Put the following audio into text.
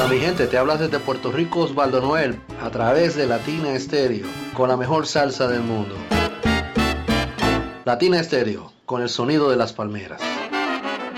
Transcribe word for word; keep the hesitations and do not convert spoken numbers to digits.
Hola mi gente, te hablas desde Puerto Rico Osvaldo Noel a través de Latina Estéreo con la mejor salsa del mundo. Latina Estéreo con el sonido de las palmeras.